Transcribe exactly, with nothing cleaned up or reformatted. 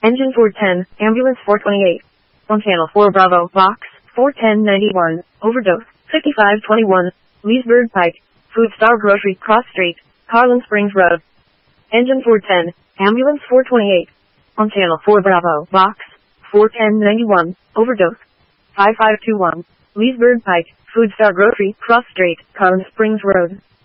Engine four ten, Ambulance four twenty-eight. On Channel four Bravo, Box four ten ninety-one, Overdose, fifty-five twenty-one, Leesburg Pike, Food Star Grocery, Cross Street, Carlin Springs Road. Engine four ten, Ambulance four twenty-eight. On Channel four Bravo, Box four ten ninety-one, Overdose, five five two one, Leesburg Pike, Food Star Grocery, Cross Street, Carlin Springs Road.